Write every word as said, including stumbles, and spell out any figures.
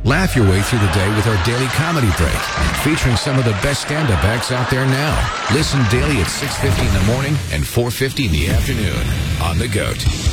Laugh your way through the day with our daily comedy break, featuring some of the best stand-up acts out there now. Listen daily at six fifty in the morning and four fifty in the afternoon on The Goat.